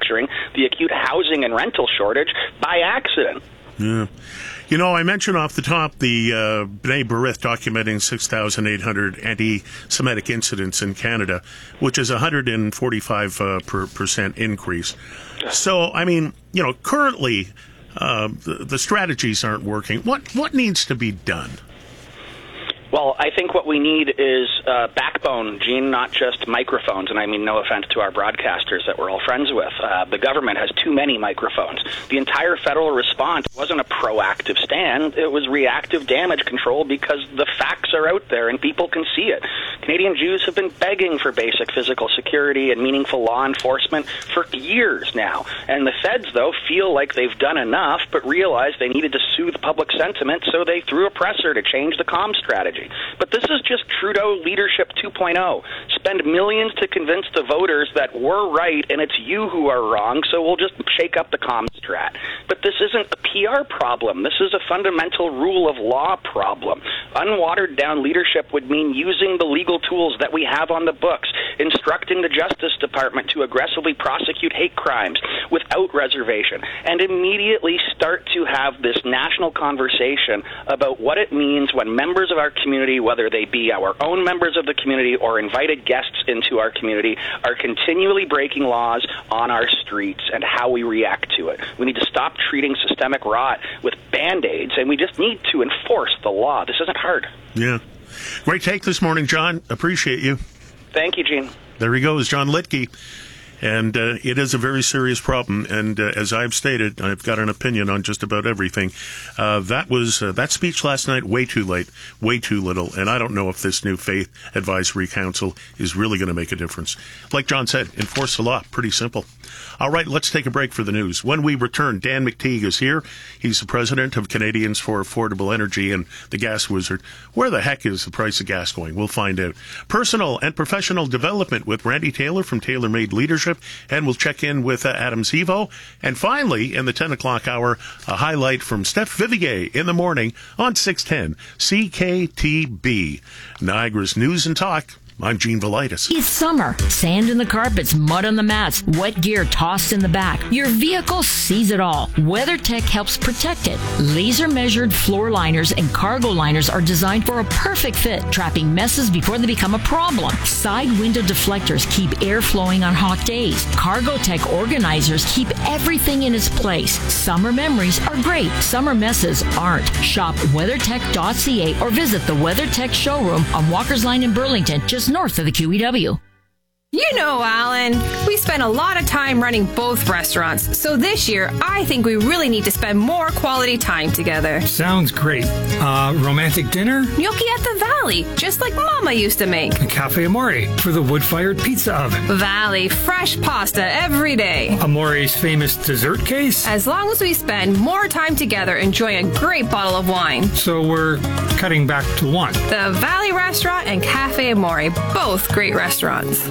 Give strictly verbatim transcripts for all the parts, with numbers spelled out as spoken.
manufacturing the acute housing and rental shortage by accident. Yeah. You know, I mentioned off the top the uh, B'nai B'rith documenting six thousand eight hundred anti-Semitic incidents in Canada, which is a one hundred forty-five uh, per, percent increase. So, I mean, you know, currently uh, the, the strategies aren't working. What what needs to be done? Well, I think what we need is uh, backbone, Gene, not just microphones. And I mean no offense to our broadcasters that we're all friends with. Uh, the government has too many microphones. The entire federal response wasn't a proactive stand. It was reactive damage control because the facts are out there and people can see it. Canadian Jews have been begging for basic physical security and meaningful law enforcement for years now. And the feds, though, feel like they've done enough, but realize they needed to soothe public sentiment, so they threw a presser to change the comm strategy. But this is just Trudeau leadership two point oh. Spend millions to convince the voters that we're right and it's you who are wrong, so we'll just shake up the comm strat. But this isn't a P R problem. This is a fundamental rule of law problem. Unwatered down leadership would mean using the legal tools that we have on the books, instructing the Justice Department to aggressively prosecute hate crimes without reservation, and immediately start to have this national conversation about what it means when members of our community, whether they be our own members of the community or invited guests into our community, are continually breaking laws on our streets and how we react to it. We need to stop treating systemic rot with Band-Aids, and we just need to enforce the law. This isn't hard. Yeah. Great take this morning, John. Appreciate you. Thank you, Gene. There he goes, John Litke. And uh, it is a very serious problem. And uh, as I've stated, I've got an opinion on just about everything. Uh, that was uh, that speech last night, way too late, way too little. And I don't know if this new Faith Advisory Council is really going to make a difference. Like John said, enforce the law. Pretty simple. All right, let's take a break for the news. When we return, Dan McTeague is here. He's the president of Canadians for Affordable Energy and the Gas Wizard. Where the heck is the price of gas going? We'll find out. Personal and professional development with Randy Taylor from Taylor Made Leadership. And we'll check in with uh, Adam Zivo. And finally, in the ten o'clock hour, a highlight from Steph Vivier in the morning on six ten C K T B. Niagara's News and Talk. I'm Gene Velitis. It's summer. Sand in the carpets, mud on the mats, wet gear tossed in the back. Your vehicle sees it all. WeatherTech helps protect it. Laser-measured floor liners and cargo liners are designed for a perfect fit, trapping messes before they become a problem. Side window deflectors keep air flowing on hot days. Cargotech organizers keep everything in its place. Summer memories are great. Summer messes aren't. Shop weathertech dot c a or visit the WeatherTech showroom on Walker's Line in Burlington, just north of the Q E W. You know, Alan, we spend a lot of time running both restaurants, so this year I think we really need to spend more quality time together. Sounds great. Uh, romantic dinner? Gnocchi at the Valley, just like Mama used to make. Cafe Amore for the wood-fired pizza oven. Valley, fresh pasta every day. Amore's famous dessert case? As long as we spend more time together enjoying a great bottle of wine. So we're cutting back to one. The Valley Restaurant and Cafe Amore, both great restaurants.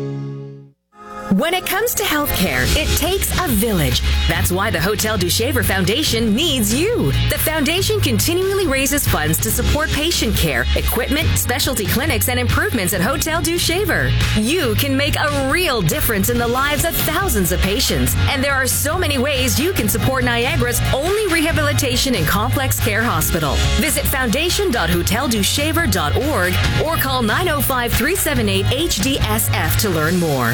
When it comes to healthcare, it takes a village. That's why the Hotel du Shaver Foundation needs you. The foundation continually raises funds to support patient care, equipment, specialty clinics, and improvements at Hotel du Shaver. You can make a real difference in the lives of thousands of patients. And there are so many ways you can support Niagara's only rehabilitation and complex care hospital. Visit foundation dot hotel du shaver dot org or call nine oh five, three seven eight, H D S F to learn more.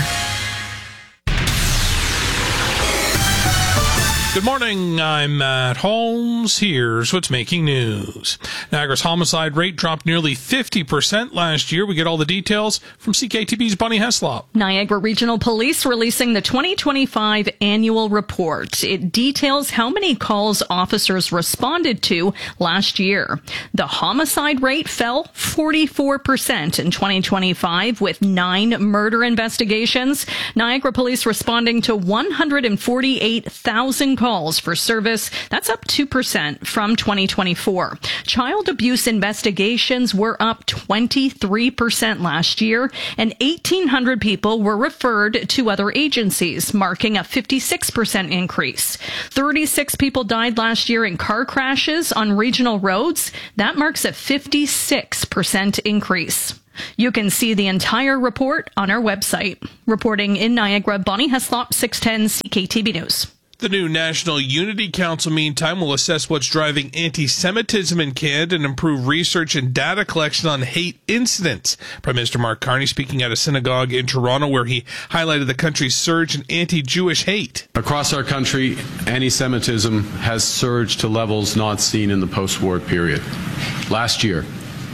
Good morning, I'm Matt Holmes. Here's what's making news. Niagara's homicide rate dropped nearly fifty percent last year. We get all the details from C K T B's Bunny Heslop. Niagara Regional Police releasing the twenty twenty-five annual report. It details how many calls officers responded to last year. The homicide rate fell forty-four percent in twenty twenty-five with nine murder investigations. Niagara Police responding to one hundred forty-eight thousand calls for service. That's up two percent from twenty twenty-four. Child abuse investigations were up twenty-three percent last year, and eighteen hundred people were referred to other agencies, marking a fifty-six percent increase. thirty-six people died last year in car crashes on regional roads. That marks a fifty-six percent increase. You can see the entire report on our website. Reporting in Niagara, Bonnie Heslop, six ten C K T B News. The new National Unity Council, meantime, will assess what's driving anti-Semitism in Canada and improve research and data collection on hate incidents. Prime Minister Mark Carney speaking at a synagogue in Toronto where he highlighted the country's surge in anti-Jewish hate. Across our country, anti-Semitism has surged to levels not seen in the post-war period. Last year,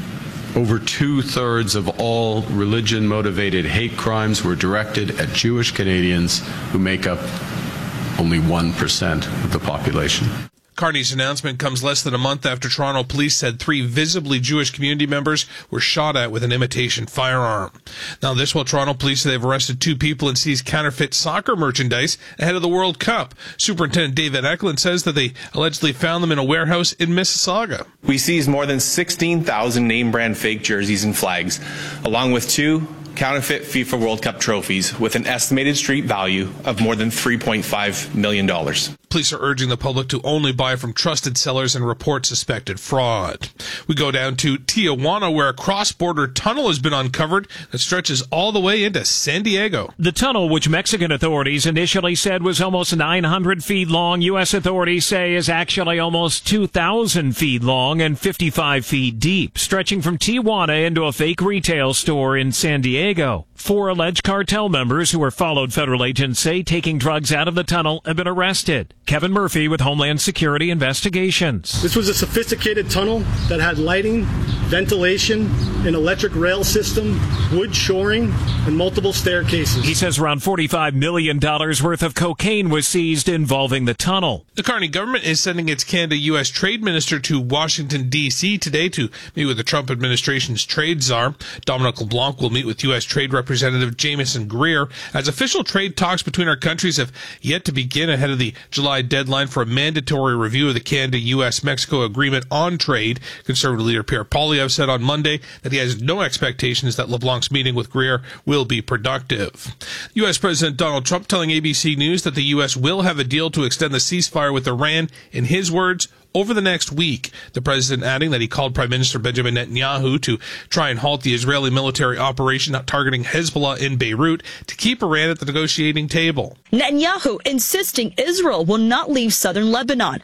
over two-thirds of all religion-motivated hate crimes were directed at Jewish Canadians who make up only one percent of the population. Carney's announcement comes less than a month after Toronto police said three visibly Jewish community members were shot at with an imitation firearm. Now, this while Toronto police say they've arrested two people and seized counterfeit soccer merchandise ahead of the World Cup. Superintendent David Eklund says that they allegedly found them in a warehouse in Mississauga. We seized more than sixteen thousand name-brand fake jerseys and flags, along with two counterfeit FIFA World Cup trophies with an estimated street value of more than three point five million dollars. Police are urging the public to only buy from trusted sellers and report suspected fraud. We go down to Tijuana, where a cross-border tunnel has been uncovered that stretches all the way into San Diego. The tunnel, which Mexican authorities initially said was almost nine hundred feet long, U S authorities say is actually almost two thousand feet long and fifty-five feet deep, stretching from Tijuana into a fake retail store in San Diego. Four alleged cartel members who were followed, federal agents say, taking drugs out of the tunnel have been arrested. Kevin Murphy with Homeland Security Investigations. This was a sophisticated tunnel that had lighting, ventilation, an electric rail system, wood shoring, and multiple staircases. He says around forty-five million dollars worth of cocaine was seized involving the tunnel. The Carney government is sending its Canada-U S trade minister to Washington, D C today to meet with the Trump administration's trade czar. Dominic LeBlanc will meet with U S Trade Representative Jamieson Greer as official trade talks between our countries have yet to begin ahead of the July deadline for a mandatory review of the Canada-U S Mexico agreement on trade. Conservative leader Pierre Poilievre said on Monday that he has no expectations that LeBlanc's meeting with Greer will be productive. U S President Donald Trump telling A B C News that the U S will have a deal to extend the ceasefire with Iran, in his words, over the next week. The president adding that he called Prime Minister Benjamin Netanyahu to try and halt the Israeli military operation targeting Hezbollah in Beirut to keep Iran at the negotiating table. Netanyahu insisting Israel will not leave southern Lebanon.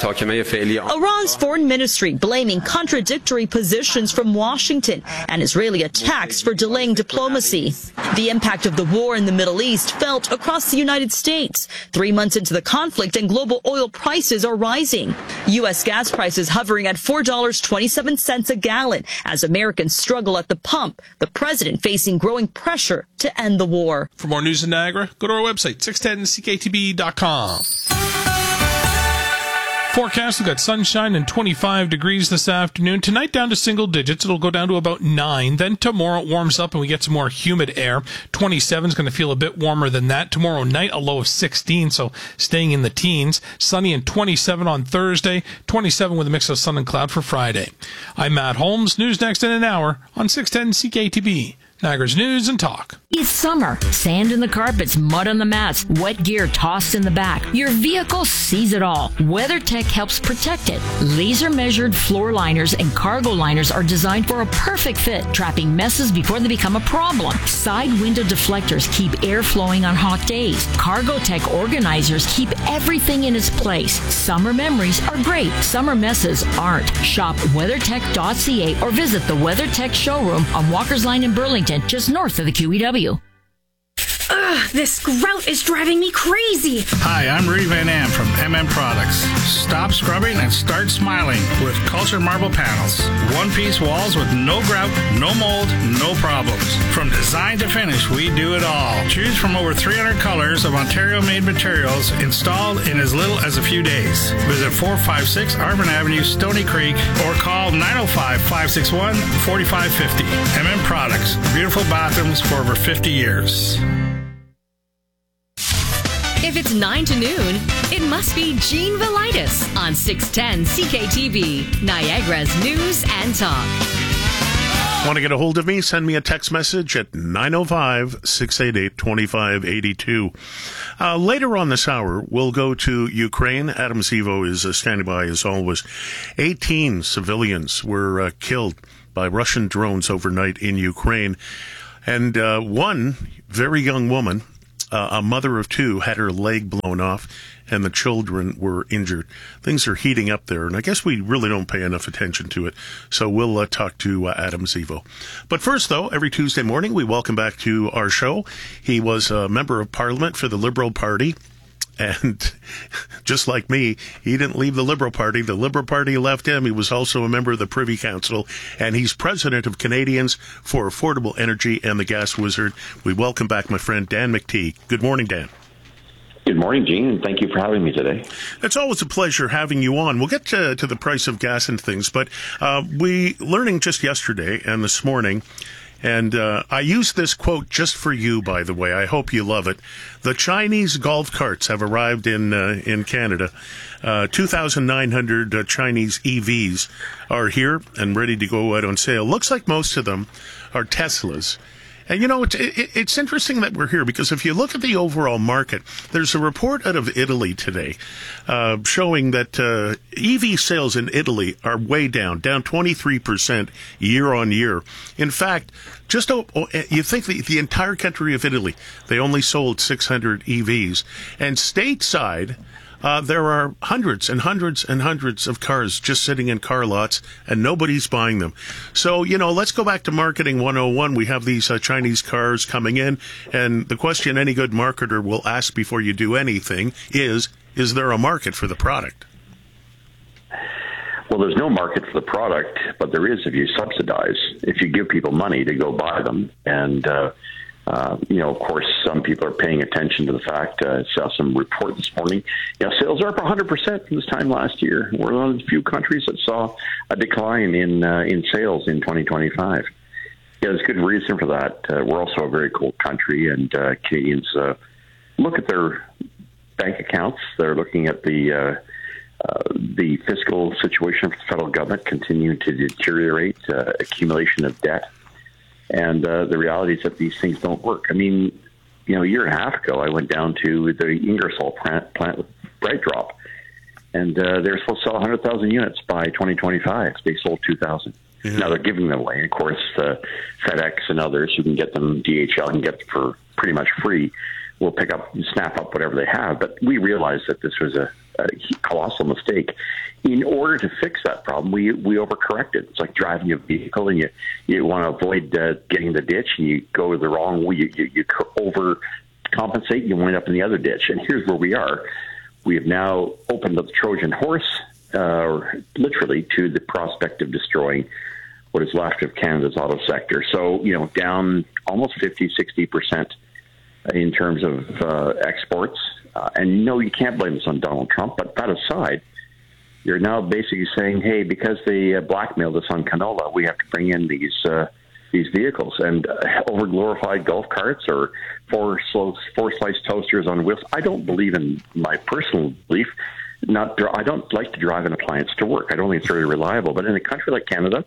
Iran's foreign ministry blaming contradictory positions from Washington and Israeli attacks for delaying diplomacy. The impact of the war in the Middle East felt across the United States. Three months into the conflict and global oil prices are rising. U S gas prices hovering at four dollars and twenty-seven cents a gallon as Americans struggle at the pump, the president facing growing pressure to end the war. For more news in Niagara, go to our website, six ten C K T B dot com. Forecast, we've got sunshine and twenty-five degrees this afternoon. Tonight down to single digits. It'll go down to about nine. Then tomorrow it warms up and we get some more humid air. twenty-seven is going to feel a bit warmer than that. Tomorrow night, a low of sixteen, so staying in the teens. Sunny and twenty-seven on Thursday. twenty-seven with a mix of sun and cloud for Friday. I'm Matt Holmes. News next in an hour on six ten C K T B. Niagara's News and Talk. It's summer. Sand in the carpets, mud on the mats, wet gear tossed in the back. Your vehicle sees it all. WeatherTech helps protect it. Laser-measured floor liners and cargo liners are designed for a perfect fit, trapping messes before they become a problem. Side window deflectors keep air flowing on hot days. Cargotech organizers keep everything in its place. Summer memories are great. Summer messes aren't. Shop weathertech dot c a or visit the WeatherTech showroom on Walker's Line in Burlington, just north of the Q E W. Ugh, this grout is driving me crazy. Hi, I'm Rudy Van Am from M M Products. Stop scrubbing and start smiling with Cultured Marble Panels. One-piece walls with no grout, no mold, no problems. From design to finish, we do it all. Choose from over three hundred colors of Ontario-made materials installed in as little as a few days. Visit four five six Arvin Avenue, Stony Creek, or call nine oh five, five six one, four five five oh. M M Products. Beautiful bathrooms for over fifty years. If it's nine to noon, it must be Gene Velitis on six ten C K T V, Niagara's News and Talk. Want to get a hold of me? Send me a text message at nine oh five, six eight eight, two five eight two. Uh, later on this hour, we'll go to Ukraine. Adam Zivo is uh, standing by as always. eighteen civilians were uh, killed by Russian drones overnight in Ukraine. And uh, one very young woman, uh, a mother of two, had her leg blown off, and the children were injured. Things are heating up there, and I guess we really don't pay enough attention to it. So we'll uh, talk to uh, Adam Zivo. But first, though, every Tuesday morning, we welcome back to our show. He was a member of Parliament for the Liberal Party. And just like me, he didn't leave the Liberal Party. The Liberal Party left him. He was also a member of the Privy Council, and he's president of Canadians for Affordable Energy and the Gas Wizard. We welcome back my friend Dan McTeague. Good morning, Dan. Good morning, Gene, and thank you for having me today. It's always a pleasure having you on. We'll get to, to the price of gas and things, but uh, we learning just yesterday and this morning, and uh, I used this quote just for you, by the way. I hope you love it. The Chinese golf carts have arrived in uh, in Canada. Uh, two thousand nine hundred uh, Chinese E Vs are here and ready to go out on sale. Looks like most of them are Teslas. And, you know, it's, it, it's interesting that we're here because if you look at the overall market, there's a report out of Italy today uh, showing that uh, E V sales in Italy are way down, down twenty-three percent year on year. In fact, just oh, oh, you think the, the entire country of Italy, they only sold six hundred E Vs. And stateside, Uh, there are hundreds and hundreds and hundreds of cars just sitting in car lots, and nobody's buying them. So, you know, let's go back to Marketing one oh one. We have these uh, Chinese cars coming in, and the question any good marketer will ask before you do anything is, is there a market for the product? Well, there's no market for the product, but there is if you subsidize, if you give people money to go buy them. And, uh, Uh, you know, of course, some people are paying attention to the fact. Uh, I saw some report this morning. You know, sales are up one hundred percent from this time last year. We're one of the few countries that saw a decline in uh, in sales in twenty twenty-five. Yeah, there's good reason for that. Uh, we're also a very cold country, and uh, Canadians uh, look at their bank accounts. They're looking at the uh, uh, the fiscal situation of the federal government continuing to deteriorate, uh, accumulation of debt. And uh, the reality is that these things don't work. I mean, you know, a year and a half ago, I went down to the Ingersoll plant, plant with BrightDrop, and uh, they were supposed to sell one hundred thousand units by twenty twenty-five. They sold two thousand. Yeah. Now they're giving them away. Of course, uh, FedEx and others who can get them, D H L can get them for pretty much free, will pick up and snap up whatever they have. But we realized that this was a, a colossal mistake. In order to fix that problem, we we overcorrected. It's like driving a vehicle, and you you want to avoid uh, getting the ditch, and you go the wrong way. You, you, you overcompensate, you wind up in the other ditch. And here's where we are. We have now opened up the Trojan horse, uh, literally, to the prospect of destroying what is left of Canada's auto sector. So, you know, down almost fifty, sixty percent in terms of uh, exports. Uh, and no, you can't blame this on Donald Trump, but that aside, you're now basically saying, hey, because they uh, blackmailed us on canola, we have to bring in these uh, these vehicles. And uh, over-glorified golf carts or four, four slice toasters on wheels. I don't believe in my personal belief. Not, I don't like to drive an appliance to work. I don't think it's very reliable. But in a country like Canada,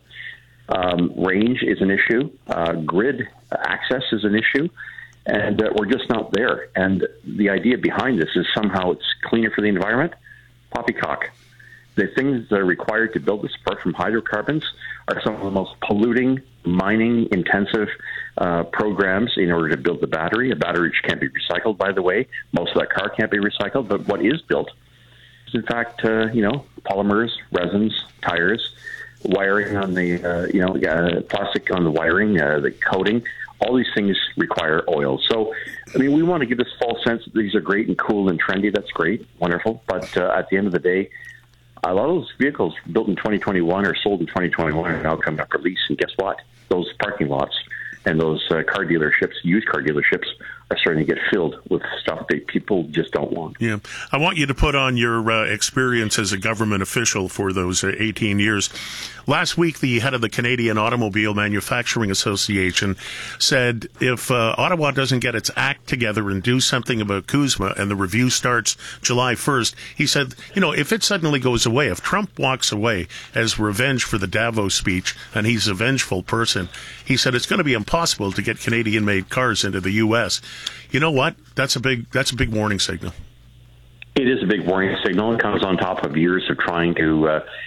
um, range is an issue. Uh, grid access is an issue. And uh, we're just not there. And the idea behind this is somehow it's cleaner for the environment. Poppycock. The things that are required to build this, apart from hydrocarbons, are some of the most polluting, mining-intensive uh, programs in order to build the battery. A battery which can't be recycled, by the way. Most of that car can't be recycled. But what is built is, in fact, uh, you know, polymers, resins, tires, wiring on the, uh, you know, uh, plastic on the wiring, uh, the coating. All these things require oil. So, I mean, we want to give this false sense that these are great and cool and trendy. That's great, wonderful. But uh, at the end of the day, a lot of those vehicles built in twenty twenty-one or sold in twenty twenty-one are now coming up for lease. And guess what? Those parking lots and those uh, car dealerships, used car dealerships, are starting to get filled with stuff that people just don't want. Yeah. I want you to put on your uh, experience as a government official for those uh, eighteen years. Last week, the head of the Canadian Automobile Manufacturing Association said if uh, Ottawa doesn't get its act together and do something about CUSMA, and the review starts July first, he said, you know, if it suddenly goes away, if Trump walks away as revenge for the Davos speech, and he's a vengeful person, he said it's going to be impossible to get Canadian-made cars into the U S. You know what? That's a big that's a big warning signal. It is a big warning signal. It comes on top of years of trying to uh,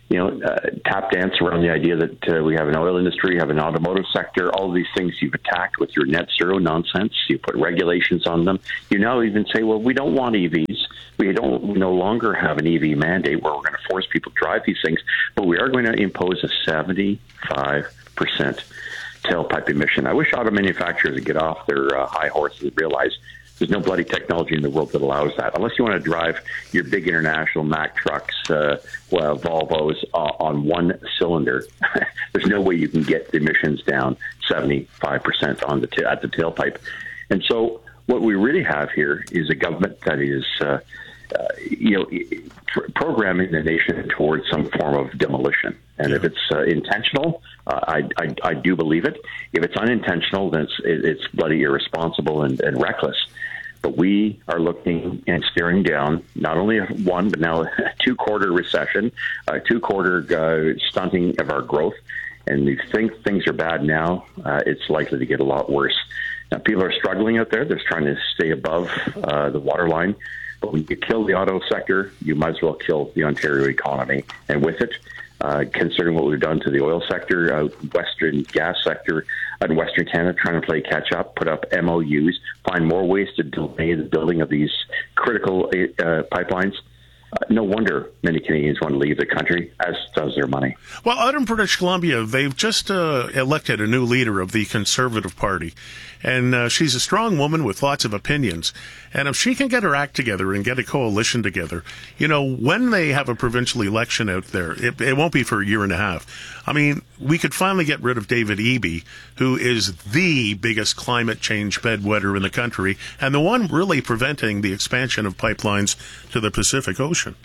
you know, uh, tap dance around the idea that uh, we have an oil industry, have an automotive sector, all of these things you've attacked with your net zero nonsense. You put regulations on them. You now even say, well, we don't want E Vs. We don't we no longer have an E V mandate where we're going to force people to drive these things, but we are going to impose a seventy-five percent tailpipe emission. I wish auto manufacturers would get off their uh, high horses and realize there's no bloody technology in the world that allows that. Unless you want to drive your big international Mack trucks, uh, well, Volvos uh, on one cylinder, there's no way you can get the emissions down seventy-five percent on the t- at the tailpipe. And so what we really have here is a government that is, uh, uh, you know, pr- programming the nation towards some form of demolition. And yeah. if it's uh, intentional, uh, I, I, I do believe it. If it's unintentional, then it's, it's bloody irresponsible and, and reckless. But we are looking and staring down not only a one, but now a two-quarter recession, a two-quarter uh, stunting of our growth. And we think things are bad now. Uh, it's likely to get a lot worse. Now, people are struggling out there. They're trying to stay above uh, the waterline. But when you kill the auto sector, you might as well kill the Ontario economy. And with it, uh, considering what we've done to the oil sector, uh, Western gas sector, in Western Canada, trying to play catch up, put up M O Us, find more ways to delay the building of these critical uh, pipelines. Uh, no wonder many Canadians want to leave the country, as does their money. Well, out in British Columbia, they've just uh, elected a new leader of the Conservative Party. And uh, she's a strong woman with lots of opinions. And if she can get her act together and get a coalition together, you know, when they have a provincial election out there, it, it won't be for a year and a half. I mean, we could finally get rid of David Eby, who is the biggest climate change bedwetter in the country, and the one really preventing the expansion of pipelines to the Pacific Ocean.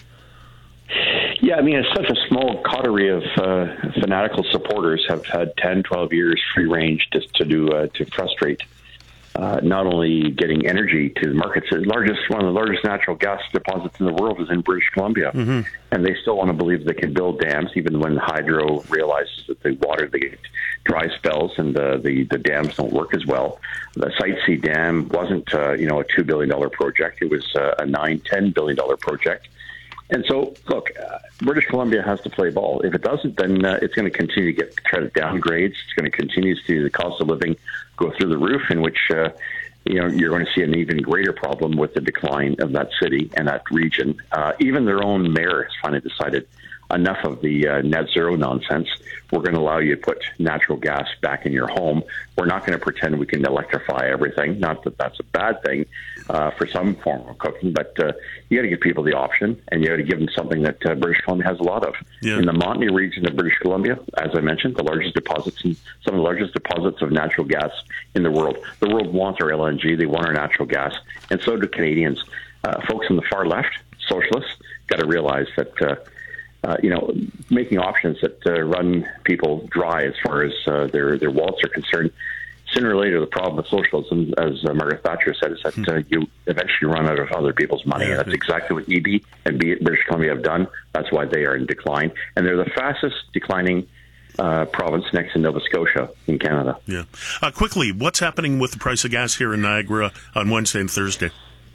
Yeah, I mean, it's such a small coterie of uh, fanatical supporters have had ten, twelve years free range just to do uh, to frustrate uh, not only getting energy to the markets. The largest, one of the largest natural gas deposits in the world is in British Columbia, mm-hmm. and they still want to believe they can build dams, even when hydro realizes that the water they get dry spells and uh, the the dams don't work as well. The Site C Dam wasn't uh, you know a two billion dollar project; it was uh, a nine, ten billion dollar project. And so, look, uh, British Columbia has to play ball. If it doesn't, then uh, it's going to continue to get credit downgrades. It's going to continue to see the cost of living go through the roof, in which uh, you know you're going to see an even greater problem with the decline of that city and that region. Uh, even their own mayor has finally decided enough of the uh, net zero nonsense. We're going to allow you to put natural gas back in your home. We're not going to pretend we can electrify everything. Not that that's a bad thing uh, for some form of cooking, but uh, you got to give people the option, and you got to give them something that uh, British Columbia has a lot of. Yeah. In the Montney region of British Columbia, as I mentioned, the largest deposits, and some of the largest deposits of natural gas in the world. The world wants our L N G. They want our natural gas, and so do Canadians. Uh, folks on the far left, socialists, got to realize that. Uh, Uh, you know, making options that uh, run people dry as far as uh, their their wallets are concerned. Sooner or later, the problem with socialism, as uh, Margaret Thatcher said, is that uh, you eventually run out of other people's money. Yeah. And that's exactly what E B and British Columbia have done. That's why they are in decline. And they're the fastest declining uh, province next to Nova Scotia in Canada. Yeah. Uh, quickly, what's happening with the price of gas here in Niagara on Wednesday and Thursday?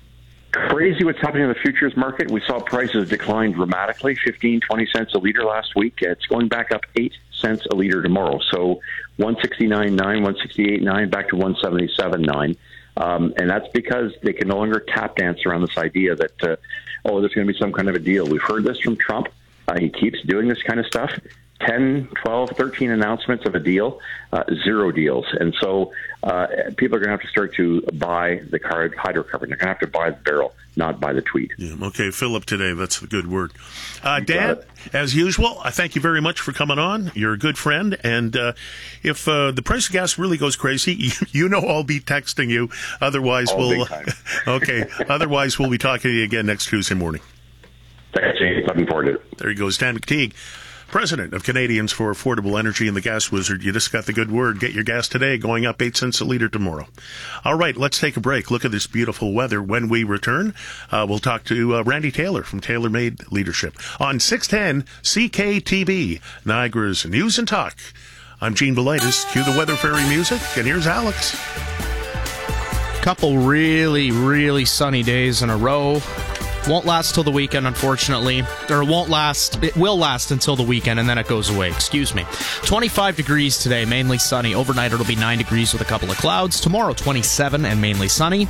Crazy what's happening in the futures market. We saw prices decline dramatically, fifteen, twenty cents a liter last week. It's going back up eight cents a liter tomorrow. So one sixty-nine point nine, one sixty-eight point nine, back to one seventy-seven point nine. Um, and that's because they can no longer tap dance around this idea that, uh, oh, there's going to be some kind of a deal. We've heard this from Trump. Uh, he keeps doing this kind of stuff. ten, twelve, thirteen announcements of a deal, uh, zero deals. And so uh, people are going to have to start to buy the card hydrocarbon. They're going to have to buy the barrel, not buy the tweet. Yeah, okay, fill up today. That's a good word. Uh, Dan, as usual, I thank you very much for coming on. You're a good friend. And uh, if uh, the price of gas really goes crazy, you, you know I'll be texting you. Otherwise, All we'll okay. Otherwise, we'll be talking to you again next Tuesday morning. Thanks, James. Looking forward to it. There he goes, Dan McTeague, President of Canadians for Affordable Energy and the Gas Wizard. You just got the good word. Get your gas today, going up eight cents a liter tomorrow. All right, let's take a break. Look at this beautiful weather. When we return, uh, we'll talk to uh, Randy Taylor from Taylor Made Leadership on six ten C K T B, Niagara's News and Talk. I'm Gene Belaitis. Cue the Weather Fairy music, and here's Alex. Couple really, really sunny days in a row. Won't last till the weekend, unfortunately. Or it won't last, it will last until the weekend, and then it goes away. Excuse me. twenty-five degrees today, mainly sunny. Overnight, it'll be nine degrees with a couple of clouds. Tomorrow, twenty-seven and mainly sunny.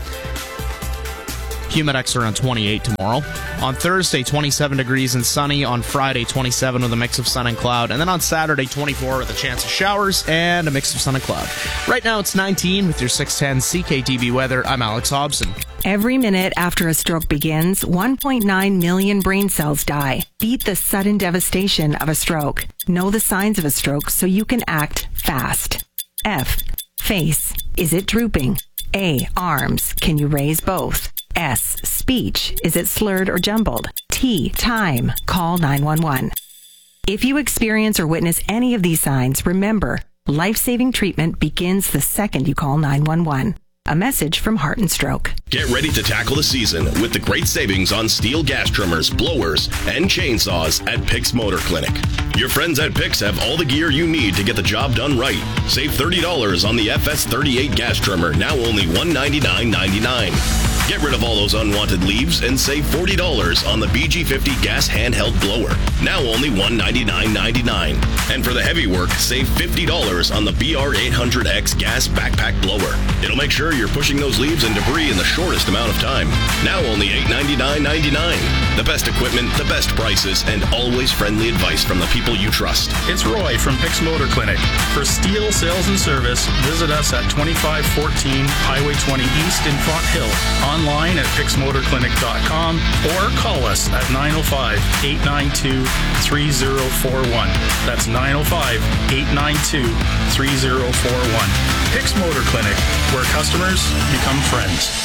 Humidex around twenty-eight tomorrow. On Thursday, twenty-seven degrees and sunny. On Friday, twenty-seven with a mix of sun and cloud. And then on Saturday, twenty-four with a chance of showers and a mix of sun and cloud. Right now, it's nineteen with your six ten C K T V weather. I'm Alex Hobson. Every minute after a stroke begins, one point nine million brain cells die. Beat the sudden devastation of a stroke. Know the signs of a stroke so you can act fast. F. Face. Is it drooping? A. Arms. Can you raise both? S. Speech. Is it slurred or jumbled? T. Time. Call nine one one. If you experience or witness any of these signs, remember, life-saving treatment begins the second you call nine one one. A message from Heart and Stroke. Get ready to tackle the season with the great savings on steel gas trimmers, blowers, and chainsaws at Picks Motor Clinic. Your friends at Picks have all the gear you need to get the job done right. Save thirty dollars on the F S thirty-eight gas trimmer, now only one hundred ninety-nine ninety-nine. Get rid of all those unwanted leaves and save forty dollars on the B G fifty gas handheld blower, now only one hundred ninety-nine ninety-nine. And for the heavy work, save fifty dollars on the B R eight hundred X gas backpack blower. It'll make sure you're pushing those leaves and debris in the shortest amount of time, now only eight hundred ninety-nine ninety-nine. The best equipment, the best prices, and always friendly advice from the people you trust. It's Roy from Picks Motor Clinic. For steel sales and service, visit us at twenty-five fourteen Highway twenty East in Font Hill. Online at picks motor clinic dot com or call us at nine oh five, eight nine two, three oh four one. That's nine oh five, eight nine two, three oh four one. Picks Motor Clinic, where customers become friends.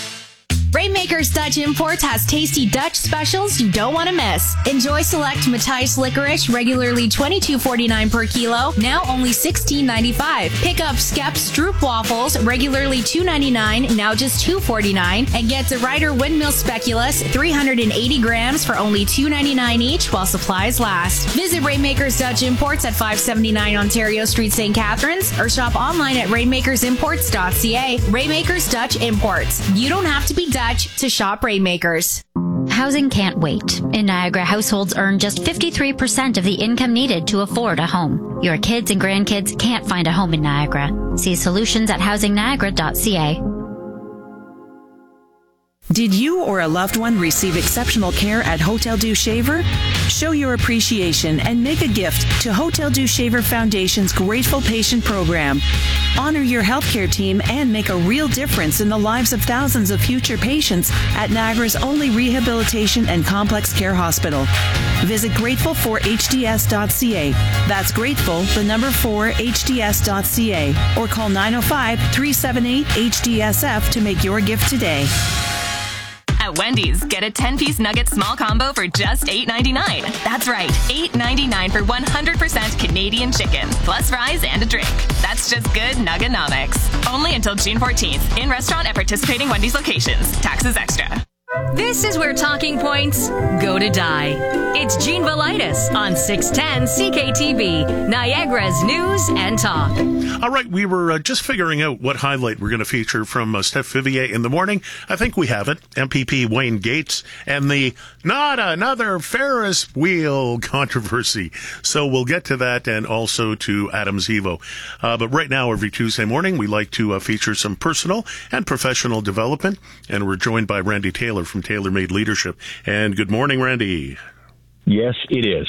Rainmakers Dutch Imports has tasty Dutch specials you don't want to miss. Enjoy select Matthijs licorice, regularly twenty-two forty-nine per kilo, now only sixteen ninety-five. Pick up Skep Stroop waffles, regularly two ninety-nine, now just two forty-nine, and get the Ryder Windmill Speculoos, three hundred eighty grams for only two ninety-nine each while supplies last. Visit Rainmakers Dutch Imports at five seventy-nine Ontario Street, Saint Catharines, or shop online at rainmakers imports dot c a. Rainmakers Dutch Imports. You don't have to be Dutch to shop Rainmakers. Housing can't wait. In Niagara, households earn just fifty-three percent of the income needed to afford a home. Your kids and grandkids can't find a home in Niagara. See solutions at housing niagara dot c a. Did you or a loved one receive exceptional care at Hotel Dieu Shaver? Show your appreciation and make a gift to Hotel Dieu Shaver Foundation's Grateful Patient Program. Honor your healthcare team and make a real difference in the lives of thousands of future patients at Niagara's only rehabilitation and complex care hospital. Visit grateful for h d s dot c a. That's grateful, the number four, h d s dot c a. Or call nine oh five, three seven eight, H D S F to make your gift today. At Wendy's, get a ten-piece nugget small combo for just eight ninety-nine. That's right, eight ninety-nine for one hundred percent Canadian chicken, plus fries and a drink. That's just good Nuggenomics. Only until June fourteenth. In restaurant at participating Wendy's locations. Taxes extra. This is where talking points go to die. It's Gene Velitis on six ten C K T V, Niagara's News and Talk. All right, we were uh, just figuring out what highlight we're going to feature from uh, Steph Vivier in the morning. I think we have it. M P P Wayne Gates and the not another Ferris wheel controversy. So we'll get to that and also to Adam's Evo. Uh, but right now, every Tuesday morning, we like to uh, feature some personal and professional development. And we're joined by Randy Taylor from Taylor Made Leadership. And good morning, Randy. Yes, it is.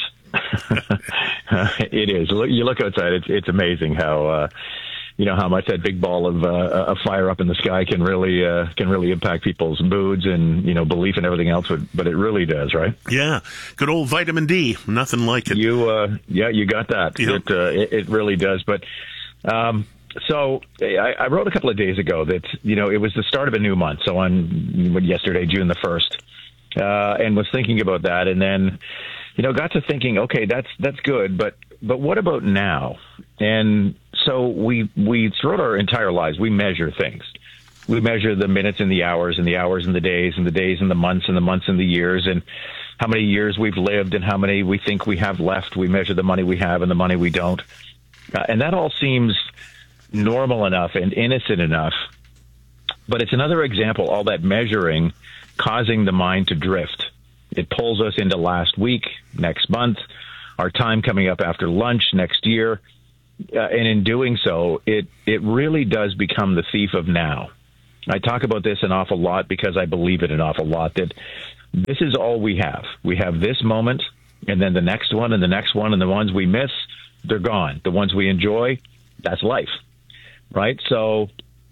It is. You look outside; it's it's amazing how uh, you know how much that big ball of uh, a fire up in the sky can really uh, can really impact people's moods and you know belief and everything else. But, but it really does, right? Yeah, good old vitamin D. Nothing like it. You, uh, yeah, you got that. Yep. It, uh, it it really does. But um, so I, I wrote a couple of days ago that you know it was the start of a new month. So on yesterday, June the first, uh, and was thinking about that, and then. You know, got to thinking, okay, that's that's good, but but what about now? And so we we throughout our entire lives we measure things. We measure the minutes and the hours and the hours and the days and the days and the months and the months and the years and how many years we've lived and how many we think we have left. We measure the money we have and the money we don't, uh, and that all seems normal enough and innocent enough. But it's another example. All that measuring causing the mind to drift. It pulls us into last week, next month, our time coming up after lunch next year. Uh, and in doing so, it, it really does become the thief of now. I talk about this an awful lot because I believe it an awful lot, that this is all we have. We have this moment, and then the next one, and the next one, and the ones we miss, they're gone. The ones we enjoy, that's life, right? So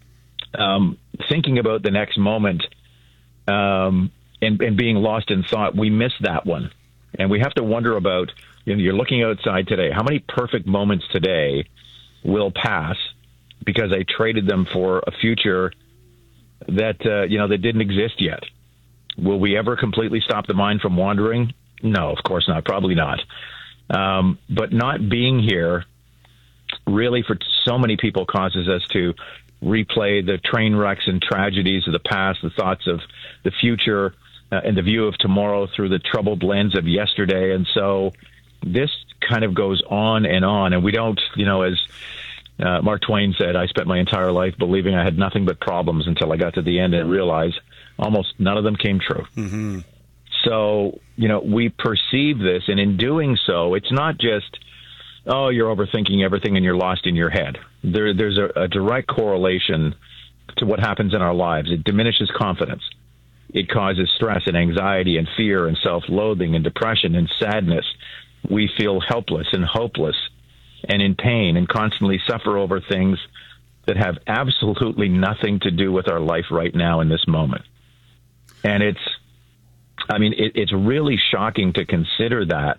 um, thinking about the next moment um, and, and being lost in thought, we miss that one. And we have to wonder about, you know, you're looking outside today, how many perfect moments today will pass because I traded them for a future that, uh, you know, that didn't exist yet? Will we ever completely stop the mind from wandering? No, of course not. Probably not. Um, but not being here really for so many people causes us to replay the train wrecks and tragedies of the past, the thoughts of the future, uh, and the view of tomorrow through the troubled lens of yesterday. And so this kind of goes on and on. And we don't, you know, as uh, Mark Twain said, I spent my entire life believing I had nothing but problems until I got to the end and realized almost none of them came true. Mm-hmm. So, you know, we perceive this, and in doing so, it's not just, oh, you're overthinking everything and you're lost in your head. There, there's a, a direct correlation to what happens in our lives. It diminishes confidence. It causes stress and anxiety and fear and self-loathing and depression and sadness. We feel helpless and hopeless and in pain and constantly suffer over things that have absolutely nothing to do with our life right now in this moment. And it's, I mean, it, it's really shocking to consider that.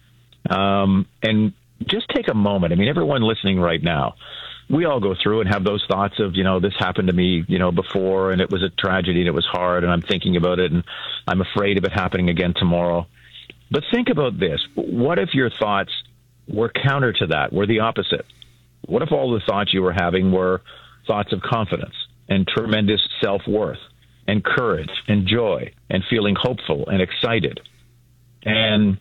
Um, and just take a moment. I mean, everyone listening right now, we all go through and have those thoughts of, you know, this happened to me, you know, before, and it was a tragedy and it was hard, and I'm thinking about it and I'm afraid of it happening again tomorrow. But think about this. What if your thoughts were counter to that, were the opposite? What if all the thoughts you were having were thoughts of confidence and tremendous self-worth and courage and joy and feeling hopeful and excited? And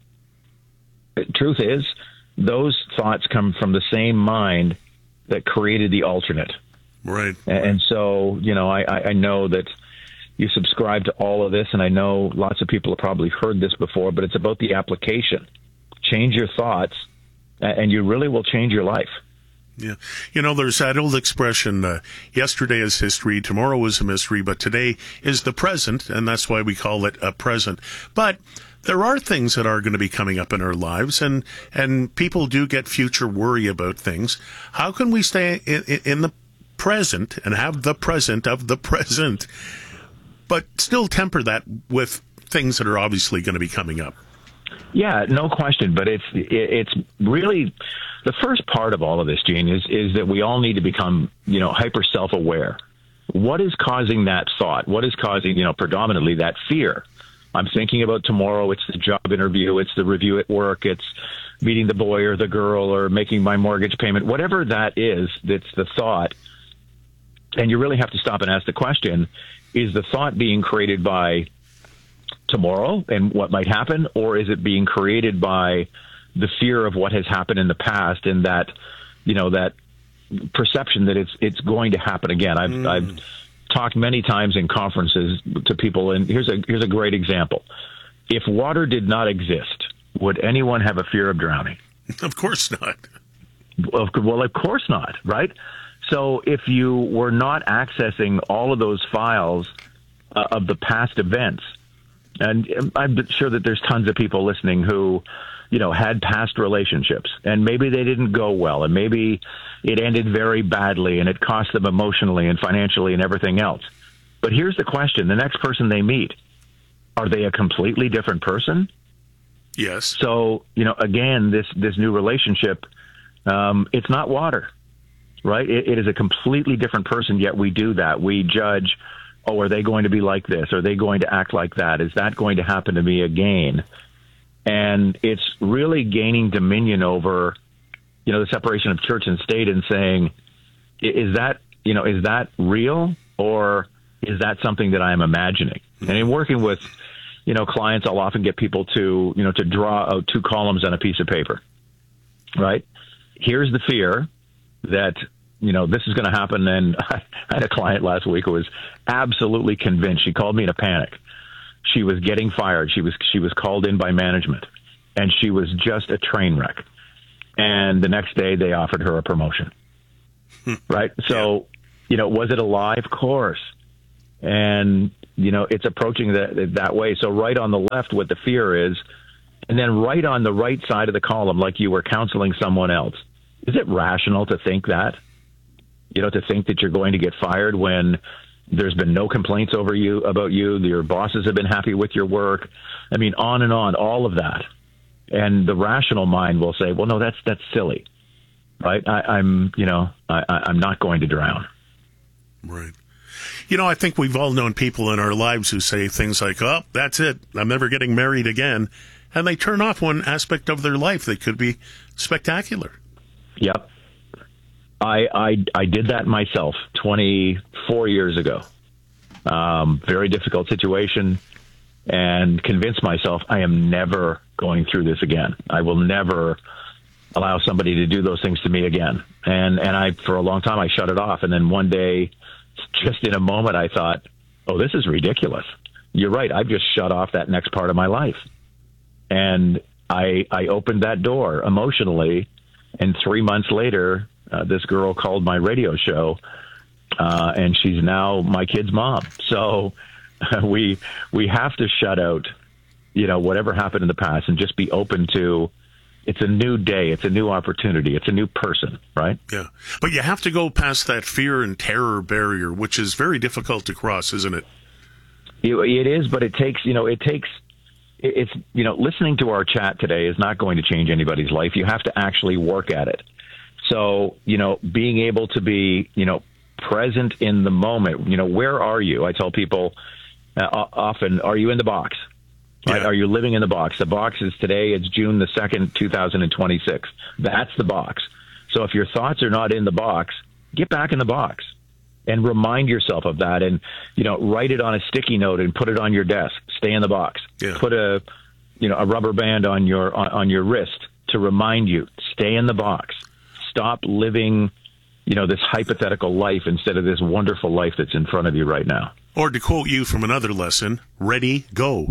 the truth is, those thoughts come from the same mind that created the alternate. Right. And so, you know, I, I know that you subscribe to all of this, and I know lots of people have probably heard this before, but it's about the application. Change your thoughts, and you really will change your life. Yeah. You know, there's that old expression, uh, yesterday is history, tomorrow is a mystery, but today is the present, and that's why we call it a present. But there are things that are going to be coming up in our lives, and, and people do get future worry about things. How can we stay in, in the present and have the present of the present, but still temper that with things that are obviously going to be coming up? Yeah, no question. But it's it's really the first part of all of this, Gene, is is that we all need to become, you know, hyper self-aware. What is causing that thought? What is causing, you know, predominantly that fear? I'm thinking about tomorrow. It's the job interview. It's the review at work. It's meeting the boy or the girl or making my mortgage payment. Whatever that is, that's the thought. And you really have to stop and ask the question, is the thought being created by tomorrow and what might happen, or is it being created by the fear of what has happened in the past and that, you know, that perception that it's it's going to happen again? I've, mm. I've talked many times in conferences to people, and here's a here's a great example. If water did not exist, would anyone have a fear of drowning? Of course not. Well, of course not, right? So if you were not accessing all of those files uh, of the past events, and I'm sure that there's tons of people listening who, you know, had past relationships, and maybe they didn't go well, and maybe it ended very badly, and it cost them emotionally and financially and everything else. But here's the question. The next person they meet, are they a completely different person? Yes. So, you know, again, this, this new relationship, um, it's not water, right? It, it is a completely different person, yet we do that. We judge, oh, are they going to be like this? Are they going to act like that? Is that going to happen to me again? And it's really gaining dominion over, you know, the separation of church and state, and saying, is that, you know, is that real, or is that something that I'm imagining? Mm-hmm. And in working with, you know, clients, I'll often get people to, you know, to draw out two columns on a piece of paper, right? Here's the fear that, you know, this is going to happen. And I had a client last week who was absolutely convinced. She called me in a panic. she was getting fired. She was she was called in by management, and she was just a train wreck. And the next day, they offered her a promotion. Right? So, you know, was it a lie? Of course. And, you know, it's approaching that that way. So right on the left, what the fear is, and then right on the right side of the column, like you were counseling someone else. Is it rational to think that? You know, to think that you're going to get fired when there's been no complaints over you about you, your bosses have been happy with your work. I mean, on and on, all of that. And the rational mind will say, well, no, that's that's silly, right? I, I'm, you know, I, I'm not going to drown. Right. You know, I think we've all known people in our lives who say things like, oh, that's it, I'm never getting married again. And they turn off one aspect of their life that could be spectacular. Yep. I, I, I did that myself twenty-four years ago. Um, very difficult situation, and convinced myself I am never going through this again. I will never allow somebody to do those things to me again. And, and I, for a long time, I shut it off. And then one day, just in a moment, I thought, oh, this is ridiculous. You're right. I've just shut off that next part of my life. And I, I opened that door emotionally. And three months later, uh, this girl called my radio show, uh, and she's now my kid's mom. So uh, we we have to shut out, you know, whatever happened in the past and just be open to, it's a new day, it's a new opportunity, it's a new person, right? Yeah. But you have to go past that fear and terror barrier, which is very difficult to cross, isn't it? It, it is, but it takes, you know, it takes, it's, you know, listening to our chat today is not going to change anybody's life. You have to actually work at it. So, you know, being able to be, you know, present in the moment, you know, where are you? I tell people uh, often, are you in the box? Right? Yeah. Are you living in the box? The box is today, it's June the second, two thousand twenty-six. That's the box. So if your thoughts are not in the box, get back in the box and remind yourself of that, and, you know, write it on a sticky note and put it on your desk. Stay in the box. Yeah. Put a, you know, a rubber band on your, on, on your wrist to remind you, stay in the box. Stop living, you know, this hypothetical life instead of this wonderful life that's in front of you right now. Or to quote you from another lesson, ready, go.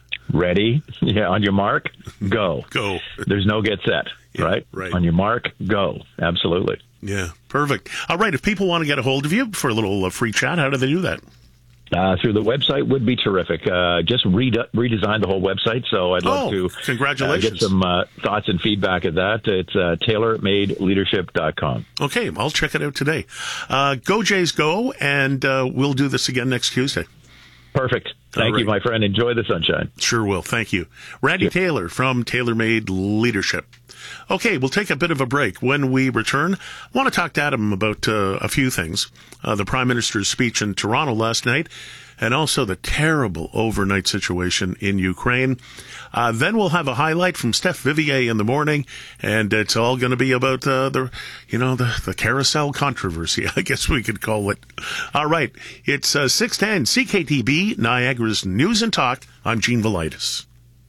Ready? Yeah. On your mark, go. Go. There's no get set, yeah, right? Right. On your mark, go. Absolutely. Yeah. Perfect. All right. If people want to get a hold of you for a little uh, free chat, how do they do that? Uh, through the website would be terrific. Uh, just re- redesigned the whole website, so I'd love oh, to congratulations. Uh, get some uh, thoughts and feedback at that. It's uh, tailor made leadership dot com. Okay, I'll check it out today. Uh, go Jays go, and uh, we'll do this again next Tuesday. Perfect. Thank right. you, my friend. Enjoy the sunshine. Sure will. Thank you. Randy yep. Taylor from Tailor Made Leadership. Okay, we'll take a bit of a break. When we return, I want to talk to Adam about uh, a few things. Uh, the Prime Minister's speech in Toronto last night, and also the terrible overnight situation in Ukraine. Uh, then we'll have a highlight from Steph Vivier in the morning, and it's all going to be about uh, the, you know, the, the carousel controversy, I guess we could call it. All right, it's uh, six ten C K T B, Niagara's News and Talk. I'm Gene Velitis.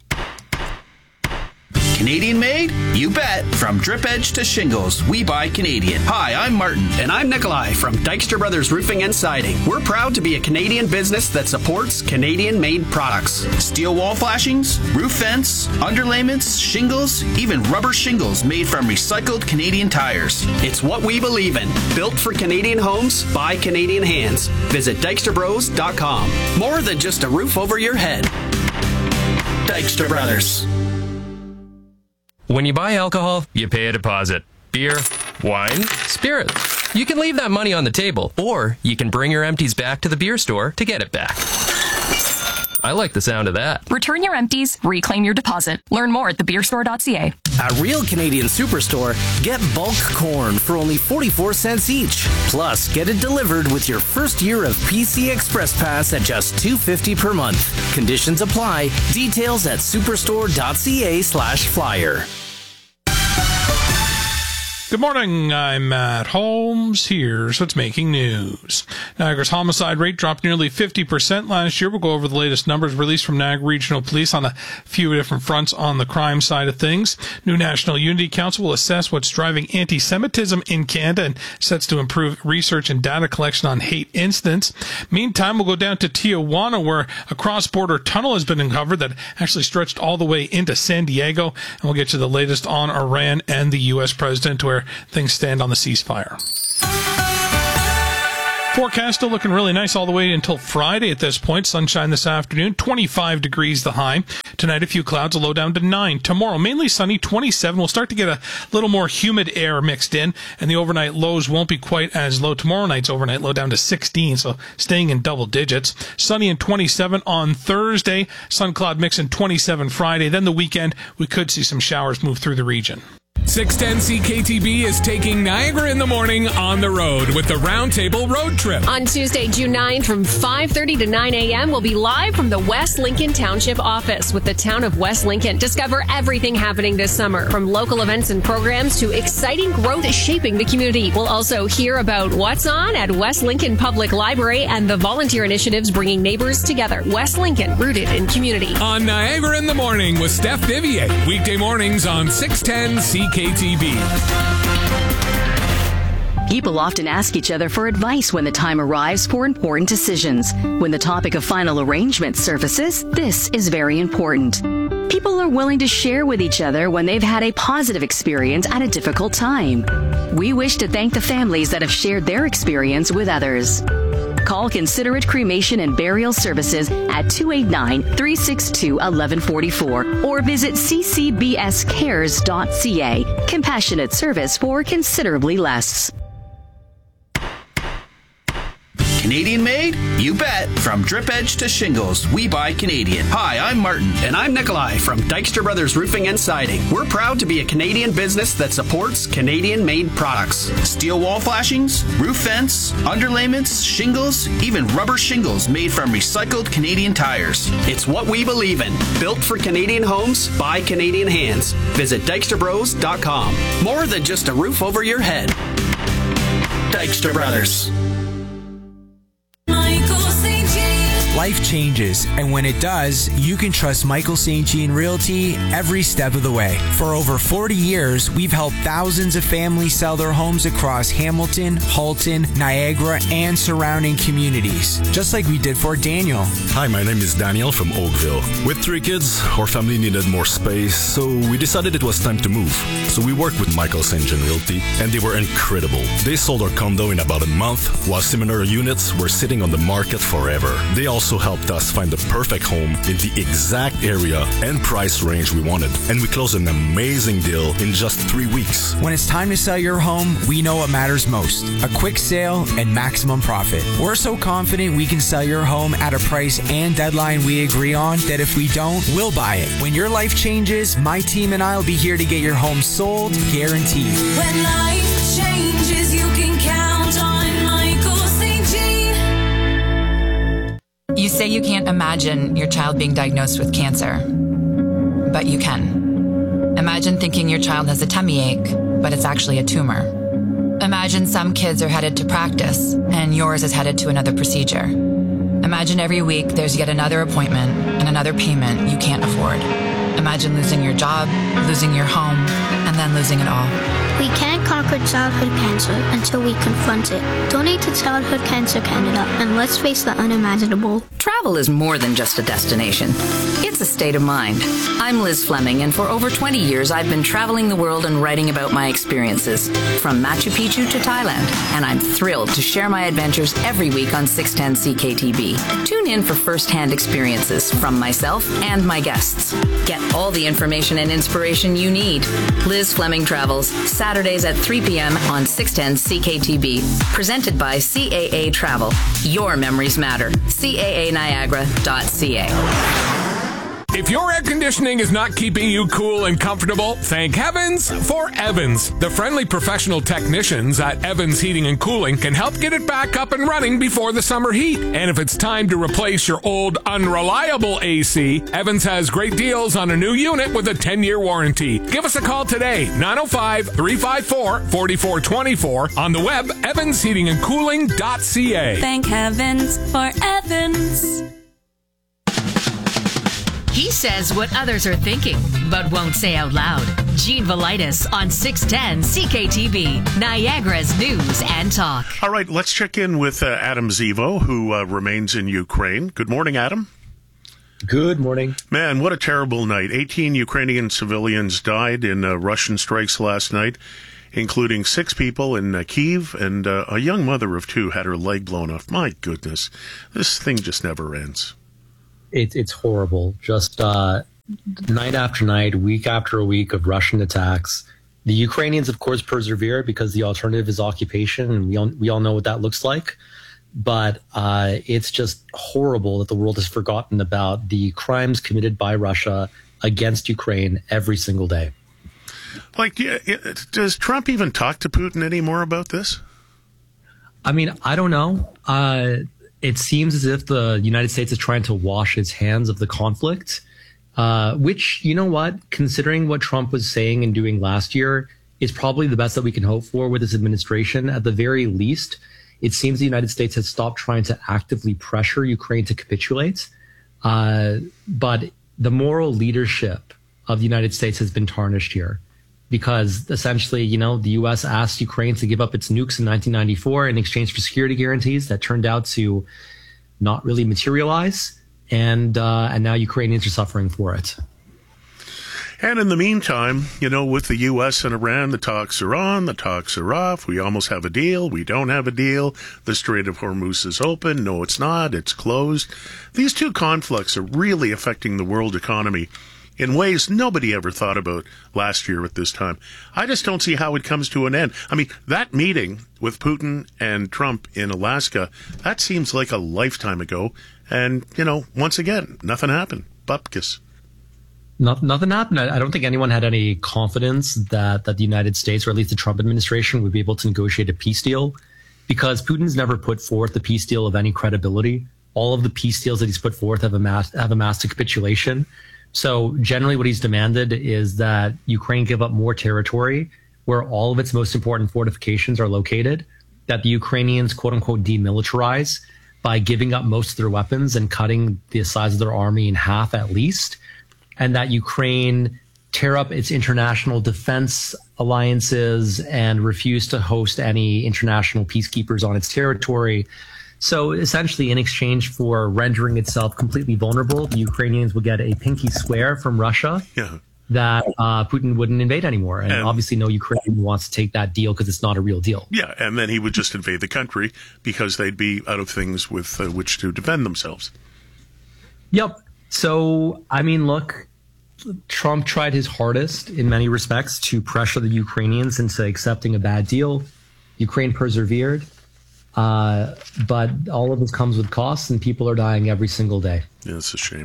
Canadian made? You bet. From drip edge to shingles, we buy Canadian. Hi, I'm Martin. And I'm Nikolai from Dykstra Brothers Roofing and Siding. We're proud to be a Canadian business that supports Canadian-made products. Steel wall flashings, roof vents, underlayments, shingles, even rubber shingles made from recycled Canadian tires. It's what we believe in. Built for Canadian homes, by Canadian hands. Visit dykstra bros dot com. More than just a roof over your head. Dykstra Brothers. When you buy alcohol, you pay a deposit. Beer, wine, spirits. You can leave that money on the table, or you can bring your empties back to the beer store to get it back. I like the sound of that. Return your empties, reclaim your deposit. Learn more at the beer store dot c a. At Real Canadian Superstore, get bulk corn for only forty-four cents each. Plus, get it delivered with your first year of P C Express Pass at just two dollars and fifty cents per month. Conditions apply. Details at superstore dot c a slash flyer. Good morning, I'm Matt Holmes. Here's what's making news. Niagara's homicide rate dropped nearly fifty percent last year. We'll go over the latest numbers released from Niagara Regional Police on a few different fronts on the crime side of things. New National Unity Council will assess what's driving anti-Semitism in Canada and sets to improve research and data collection on hate incidents. Meantime, we'll go down to Tijuana, where a cross-border tunnel has been uncovered that actually stretched all the way into San Diego. And we'll get you the latest on Iran and the U S president, where things stand on the ceasefire. Forecast still looking really nice all the way until Friday at this point. Sunshine this afternoon, twenty-five degrees the high. Tonight, a few clouds, a low down to nine. Tomorrow, mainly sunny, twenty-seven. We'll start to get a little more humid air mixed in, and the overnight lows won't be quite as low. Tomorrow night's overnight low down to sixteen, so staying in double digits. Sunny and twenty-seven on Thursday. Sun cloud mix in twenty-seven Friday. Then the weekend, we could see some showers move through the region. six ten C K T B is taking Niagara in the Morning on the road with the Roundtable Road Trip. On Tuesday, June ninth from five thirty to nine a.m., we'll be live from the West Lincoln Township office with the town of West Lincoln. Discover everything happening this summer, from local events and programs to exciting growth shaping the community. We'll also hear about what's on at West Lincoln Public Library and the volunteer initiatives bringing neighbors together. West Lincoln, rooted in community. On Niagara in the Morning with Steph Vivier. Weekday mornings on six ten C K T B. People often ask each other for advice when the time arrives for important decisions. When the topic of final arrangement surfaces, this is very important. People are willing to share with each other when they've had a positive experience at a difficult time. We wish to thank the families that have shared their experience with others. Call Considerate Cremation and Burial Services at two eight nine, three six two, one one four four or visit c c b s cares dot c a. Compassionate service for considerably less. Canadian made? You bet. From drip edge to shingles, we buy Canadian. Hi, I'm Martin. And I'm Nikolai from Dykstra Brothers Roofing and Siding. We're proud to be a Canadian business that supports Canadian-made products. Steel wall flashings, roof vents, underlayments, shingles, even rubber shingles made from recycled Canadian tires. It's what we believe in. Built for Canadian homes, by Canadian hands. Visit dykstra bros dot com. More than just a roof over your head. Dykstra Brothers. Life changes, and when it does, you can trust Michael Saint Jean Realty every step of the way. For over forty years, we've helped thousands of families sell their homes across Hamilton, Halton, Niagara, and surrounding communities, just like we did for Daniel. Hi, my name is Daniel from Oakville. With three kids, our family needed more space, so we decided it was time to move. So we worked with Michael Saint Jean Realty, and they were incredible. They sold our condo in about a month, while similar units were sitting on the market forever. They also helped us find the perfect home in the exact area and price range we wanted. And we closed an amazing deal in just three weeks. When it's time to sell your home, we know what matters most: a quick sale and maximum profit. We're so confident we can sell your home at a price and deadline we agree on that if we don't, we'll buy it. When your life changes, my team and I will be here to get your home sold, guaranteed. When life changes, you can count on Michael Saint Jean. You say you can't imagine your child being diagnosed with cancer, but you can. Imagine thinking your child has a tummy ache, but it's actually a tumor. Imagine some kids are headed to practice, and yours is headed to another procedure. Imagine every week there's yet another appointment and another payment you can't afford. Imagine losing your job, losing your home, and then losing it all. We can't conquer childhood cancer until we confront it. Donate to Childhood Cancer Canada, and let's face the unimaginable. Travel is more than just a destination. It's a state of mind. I'm Liz Fleming, and for over twenty years, I've been traveling the world and writing about my experiences, from Machu Picchu to Thailand, and I'm thrilled to share my adventures every week on six ten C K T B. Tune in for first-hand experiences from myself and my guests. Get all the information and inspiration you need. Liz Fleming Travels, Saturdays at three p.m. on six ten C K T B. Presented by C A A Travel. Your memories matter. C A A Niagara dot C A. If your air conditioning is not keeping you cool and comfortable, thank heavens for Evans. The friendly professional technicians at Evans Heating and Cooling can help get it back up and running before the summer heat. And if it's time to replace your old unreliable A C, Evans has great deals on a new unit with a ten-year warranty. Give us a call today, nine oh five, three five four, four four two four, on the web, evans heating and cooling dot c a. Thank heavens for Evans. He says what others are thinking, but won't say out loud. Gene Velitis on six ten C K T B, Niagara's News and Talk. All right, let's check in with uh, Adam Zivo, who uh, remains in Ukraine. Good morning, Adam. Good morning. Man, what a terrible night. eighteen Ukrainian civilians died in uh, Russian strikes last night, including six people in uh, Kyiv, and uh, a young mother of two had her leg blown off. My goodness, this thing just never ends. It, it's horrible. Just uh, night after night, week after week of Russian attacks. The Ukrainians, of course, persevere because the alternative is occupation, and we all, we all know what that looks like. But uh, it's just horrible that the world has forgotten about the crimes committed by Russia against Ukraine every single day. Like, does Trump even talk to Putin anymore about this? I mean, I don't know. Uh, it seems as if the United States is trying to wash its hands of the conflict, uh, which, you know what, considering what Trump was saying and doing last year, is probably the best that we can hope for with this administration. At the very least, it seems the United States has stopped trying to actively pressure Ukraine to capitulate. Uh, but the moral leadership of the United States has been tarnished here, because essentially, you know, the U S asked Ukraine to give up its nukes in nineteen ninety-four in exchange for security guarantees that turned out to not really materialize. And, uh, and now Ukrainians are suffering for it. And in the meantime, you know, with the U S and Iran, the talks are on, the talks are off. We almost have a deal. We don't have a deal. The Strait of Hormuz is open. No, it's not. It's closed. These two conflicts are really affecting the world economy in ways nobody ever thought about last year at this time. I just don't see how it comes to an end. I mean, that meeting with Putin and Trump in Alaska, that seems like a lifetime ago. And, you know, once again, nothing happened. Bupkis. Not, nothing happened. I don't think anyone had any confidence that, that the United States, or at least the Trump administration, would be able to negotiate a peace deal, because Putin's never put forth a peace deal of any credibility. All of the peace deals that he's put forth have amassed, have amassed a capitulation. So generally what he's demanded is that Ukraine give up more territory where all of its most important fortifications are located, that the Ukrainians, quote unquote, demilitarize by giving up most of their weapons and cutting the size of their army in half at least, and that Ukraine tear up its international defense alliances and refuse to host any international peacekeepers on its territory. So essentially, in exchange for rendering itself completely vulnerable, the Ukrainians will get a pinky swear from Russia yeah. that uh, Putin wouldn't invade anymore. And, and obviously no Ukrainian wants to take that deal because it's not a real deal. Yeah, and then he would just invade the country because they'd be out of things with uh, which to defend themselves. Yep. So, I mean, look, Trump tried his hardest in many respects to pressure the Ukrainians into accepting a bad deal. Ukraine persevered. Uh, but all of this comes with costs, and people are dying every single day. Yeah, it's a shame.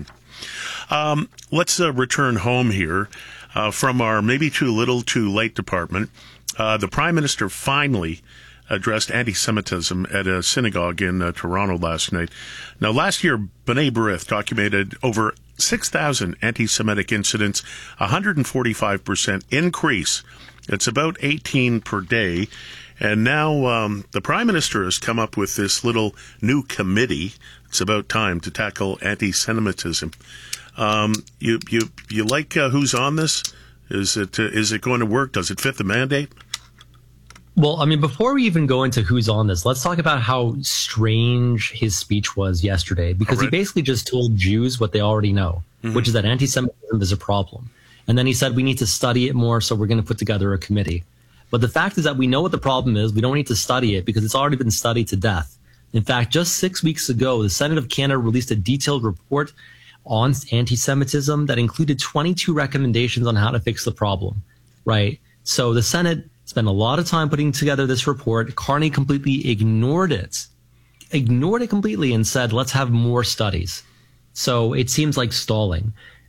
Um, let's uh, return home here uh, from our maybe too little, too late department. Uh, the Prime Minister finally addressed anti-Semitism at a synagogue in uh, Toronto last night. Now, last year, B'nai B'rith documented over six thousand anti-Semitic incidents, one hundred forty-five percent increase. It's about eighteen per day. And now um, the Prime Minister has come up with this little new committee. It's about time to tackle anti-Semitism. Um, you you you like uh, who's on this? Is it uh, is it going to work? Does it fit the mandate? Well, I mean, before we even go into who's on this, let's talk about how strange his speech was yesterday, because right. he basically just told Jews what they already know, mm-hmm. which is that anti-Semitism is a problem. And then he said we need to study it more, so we're going to put together a committee. But the fact is that we know what the problem is. We don't need to study it because it's already been studied to death. In fact, just six weeks ago, the Senate of Canada released a detailed report on anti-Semitism that included twenty-two recommendations on how to fix the problem, right? So the Senate spent a lot of time putting together this report. Carney completely ignored it, ignored it completely and said, let's have more studies. So it seems like stalling.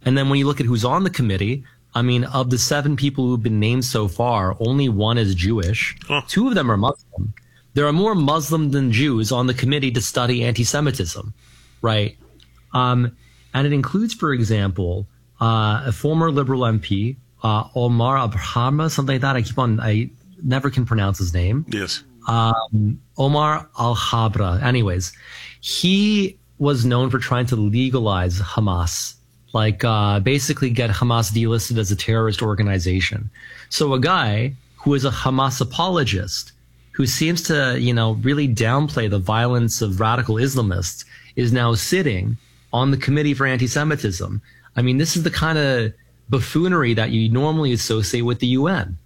And then when you look at who's on the committee, I mean, of the seven people who've been named so far, only one is Jewish. Oh. Two of them are Muslim. There are more Muslim than Jews on the committee to study anti-Semitism, right? Um, and it includes, for example, uh, a former Liberal M P, uh, Omar Abrahama, something like that. I keep on, I never can pronounce his name. Yes. Um, Omar Al-Habra. Anyways, he was known for trying to legalize Hamas, like uh, basically get Hamas delisted as a terrorist organization. So a guy who is a Hamas apologist, who seems to, you know, really downplay the violence of radical Islamists, is now sitting on the Committee for Anti-Semitism. I mean, this is the kind of buffoonery that you normally associate with the U N.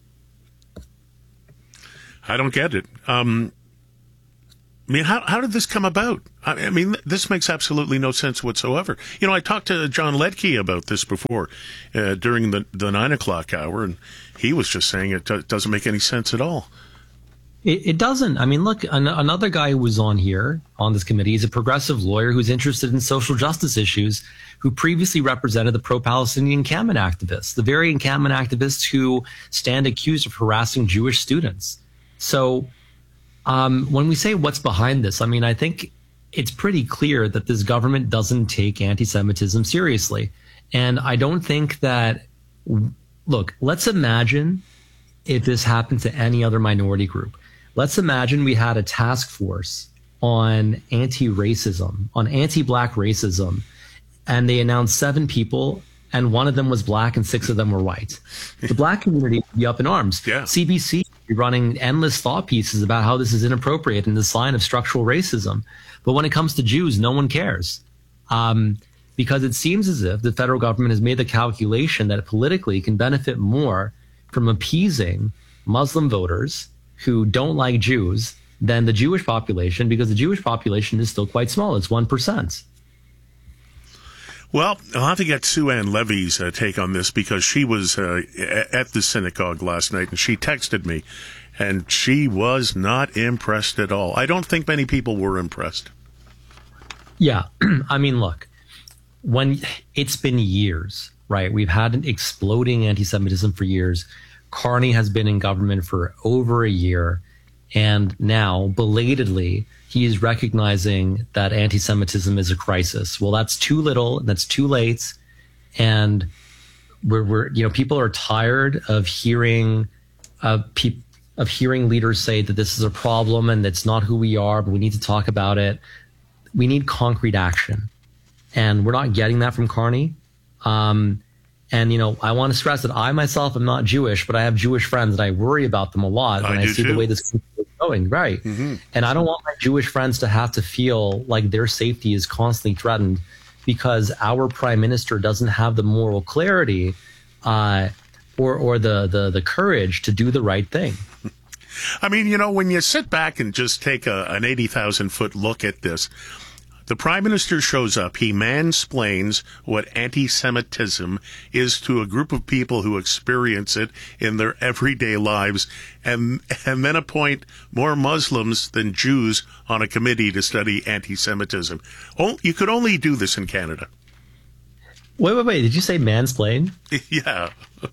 I don't get it. Um, I mean, how how did this come about? I mean, this makes absolutely no sense whatsoever. You know, I talked to John Ledke about this before uh, during the, the nine o'clock hour, and he was just saying it do- doesn't make any sense at all. It, it doesn't. I mean, look, an- another guy who was on here, on this committee, is a progressive lawyer who's interested in social justice issues, who previously represented the pro-Palestinian encampment activists, the very encampment activists who stand accused of harassing Jewish students. So um, when we say what's behind this, I mean, I think it's pretty clear that this government doesn't take anti-Semitism seriously. And I don't think that, look, let's imagine if this happened to any other minority group. Let's imagine we had a task force on anti-racism, on anti-black racism, and they announced seven people, and one of them was black and six of them were white. The black community would be up in arms. Yeah. C B C would be running endless thought pieces about how this is inappropriate and the sign of structural racism. But when it comes to Jews, no one cares. Um, because it seems as if the federal government has made the calculation that it politically can benefit more from appeasing Muslim voters who don't like Jews than the Jewish population, because the Jewish population is still quite small. It's one percent. Well, I'll have to get Sue Ann Levy's uh, take on this, because she was uh, at the synagogue last night, and she texted me, and she was not impressed at all. I don't think many people were impressed. Yeah. I mean, look, when it's been years, right? We've had an exploding anti-Semitism for years. Carney has been in government for over a year. And now, belatedly, he is recognizing that anti-Semitism is a crisis. Well, that's too little. That's too late. And we're, we're you know, people are tired of hearing uh, pe- of hearing leaders say that this is a problem and that's not who we are, but we need to talk about it. We need concrete action. And we're not getting that from Carney. Um, and, you know, I want to stress that I myself am not Jewish, but I have Jewish friends and I worry about them a lot when I, I see too. the way this country is going. Right. Mm-hmm. And I don't want my Jewish friends to have to feel like their safety is constantly threatened because our prime minister doesn't have the moral clarity uh, or, or the, the, the courage to do the right thing. I mean, you know, when you sit back and just take a, an eighty thousand foot look at this, the prime minister shows up, he mansplains what anti-Semitism is to a group of people who experience it in their everyday lives, and and then appoint more Muslims than Jews on a committee to study anti-Semitism. Oh, you could only do this in Canada. Wait, wait, wait. Did you say mansplain? Yeah.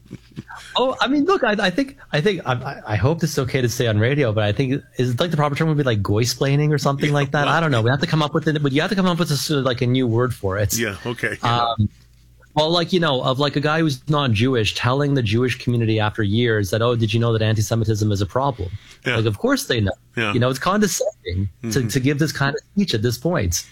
Oh, I mean, look, I, I think, I think, I, I hope this is okay to say on radio, but I think is it like the proper term would be like goy-splaining or something yeah, like that. Well, I don't know. We have to come up with it, but you have to come up with a, sort of like a new word for it. Yeah. Okay. Um, well, like, you know, of like a guy who's not Jewish telling the Jewish community after years that, oh, did you know that anti-Semitism is a problem? Yeah. Like, of course they know. Yeah. You know, it's condescending mm-hmm. to, to give this kind of speech at this point.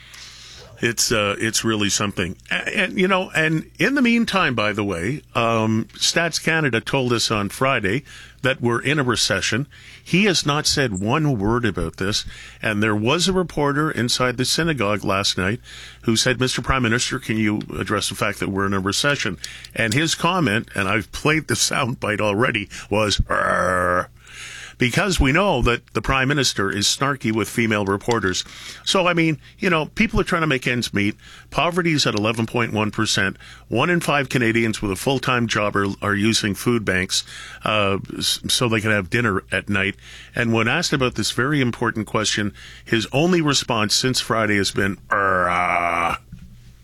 It's uh, it's really something. And, and, you know, and in the meantime, by the way, um, Stats Canada told us on Friday that we're in a recession. He has not said one word about this. And there was a reporter inside the synagogue last night who said, Mister Prime Minister, can you address the fact that we're in a recession? And his comment, and I've played the soundbite already, was, Arr. Because we know that the Prime Minister is snarky with female reporters. So, I mean, you know, people are trying to make ends meet. Poverty is at eleven point one percent. One in five Canadians with a full-time job are, are using food banks uh, so they can have dinner at night. And when asked about this very important question, his only response since Friday has been, "Ah."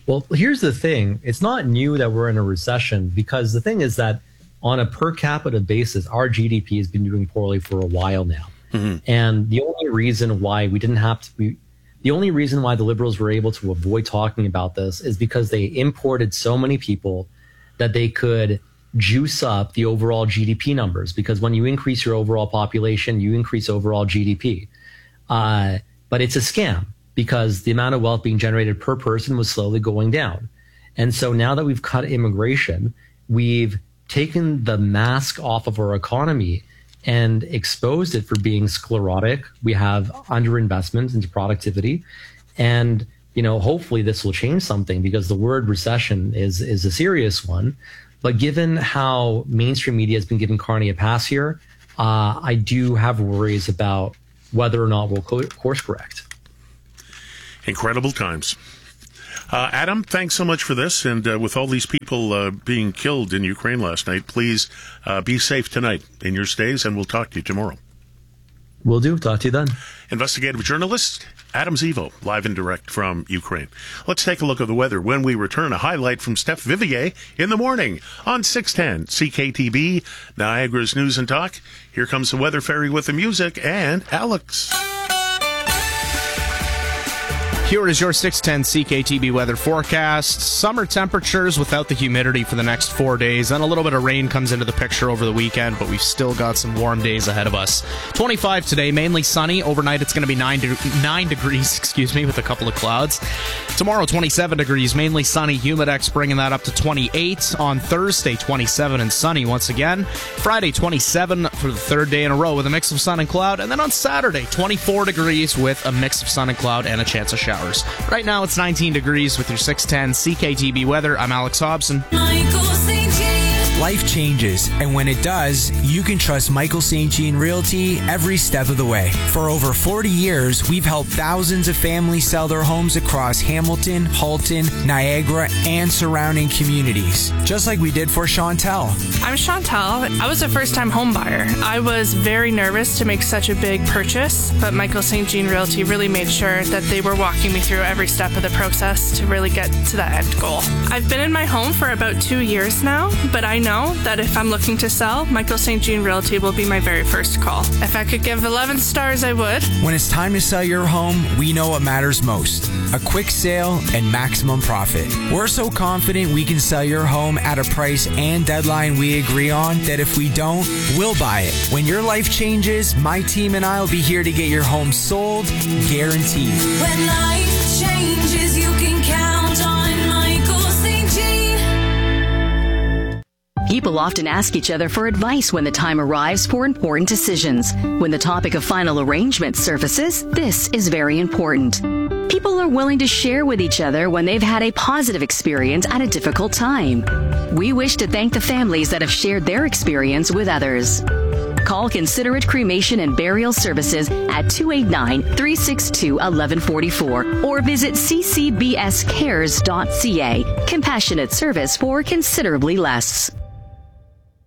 Well, here's the thing. It's not new that we're in a recession, because the thing is that on a per capita basis, our G D P has been doing poorly for a while now. Mm-hmm. And the only reason why we didn't have to be, the only reason why the Liberals were able to avoid talking about this is because they imported so many people that they could juice up the overall G D P numbers. Because when you increase your overall population, you increase overall G D P. Uh, but it's a scam, because the amount of wealth being generated per person was slowly going down. And so now that we've cut immigration, we've taken the mask off of our economy and exposed it for being sclerotic. We have underinvestment into productivity. And, you know, hopefully this will change something, because the word recession is, is a serious one. But given how mainstream media has been giving Carney a pass here, uh, I do have worries about whether or not we'll co- course correct. Incredible times. Uh, Adam, thanks so much for this. And uh, with all these people uh, being killed in Ukraine last night, please uh, be safe tonight in your stays, and we'll talk to you tomorrow. Will do. Talk to you then. Investigative journalist Adam Zivo, live and direct from Ukraine. Let's take a look at the weather when we return. A highlight from Steph Vivier in the morning on six ten C K T B, Niagara's News and Talk. Here comes the Weather Fairy with the music and Alex. Here is your six ten C K T B weather forecast. Summer temperatures without the humidity for the next four days. Then a little bit of rain comes into the picture over the weekend, but we've still got some warm days ahead of us. twenty-five today, mainly sunny. Overnight, it's going to be nine, de- nine degrees, excuse me, with a couple of clouds. Tomorrow, twenty-seven degrees, mainly sunny. Humidex bringing that up to twenty-eight. On Thursday, twenty-seven and sunny once again. Friday, twenty-seven for the third day in a row with a mix of sun and cloud. And then on Saturday, twenty-four degrees with a mix of sun and cloud and a chance of shower. Right now it's nineteen degrees with your six ten C K T B weather. I'm Alex Hobson. Life changes, and when it does, you can trust Michael Saint Jean Realty every step of the way. For over forty years, we've helped thousands of families sell their homes across Hamilton, Halton, Niagara, and surrounding communities. Just like we did for Chantel. I'm Chantel. I was a first-time home buyer. I was very nervous to make such a big purchase, but Michael Saint Jean Realty really made sure that they were walking me through every step of the process to really get to that end goal. I've been in my home for about two years now, but I know that if I'm looking to sell, Michael Saint Jean Realty will be my very first call. If I could give eleven stars, I would. When it's time to sell your home, we know what matters most. A quick sale and maximum profit. We're so confident we can sell your home at a price and deadline we agree on that if we don't, we'll buy it. When your life changes, my team and I will be here to get your home sold, guaranteed. When life changes, you can count on Michael Saint Jean. People often ask each other for advice when the time arrives for important decisions. When the topic of final arrangement surfaces, this is very important. People are willing to share with each other when they've had a positive experience at a difficult time. We wish to thank the families that have shared their experience with others. Call Considerate Cremation and Burial Services at two eight nine, three six two, one one four four or visit c c b s cares dot c a. Compassionate service for considerably less.